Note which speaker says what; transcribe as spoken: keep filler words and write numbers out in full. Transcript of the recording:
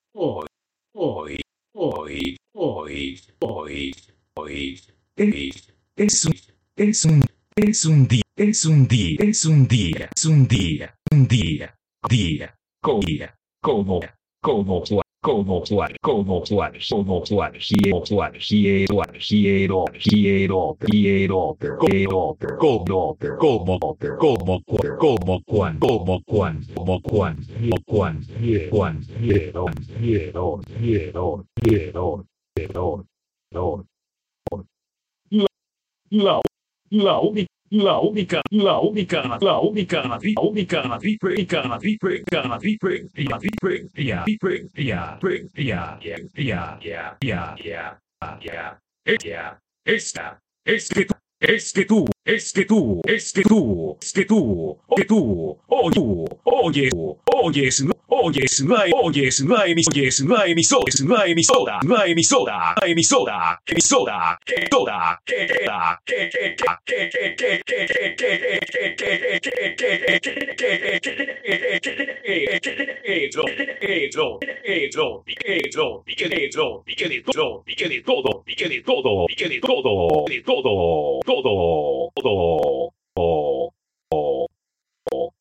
Speaker 1: hoy, hoy, hoy, hoy, hoy, hoy, es, es un, es un, es un día, es un día, es un día, es un día, un día, día, co- día, como, como Juan, como Juan, como Juan, como Juan, quiero Juan, quiero Juan, quiero, quiero, quiero, quiero, como, como, como, como Juan, como Juan, como Juan, Juan, Juan, quiero, quiero, quiero, quiero, quiero, quiero, la, la única, la única, la única, la única, la única, la única, la única, la única, ya, ya, ya, ya, ya, ya, ya, ya, ya, ya, esta, es que tú, es que tú, es que tú, es que tú, es que tú, o que tú, o tú, oye, oyes, no, oyes, no hay, oyes, no hay, oyes, no hay emisores, no hay emisora, no hay emisora, emisora, emisora, emisora, todo, todo, todo, todo, todo, todo, todo.